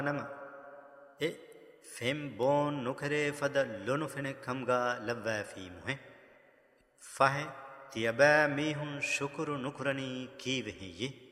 نما فهم بون نكره فد لنفن كمغا لبا في مه فه تيبا ميهن شكر نكرني كي وهي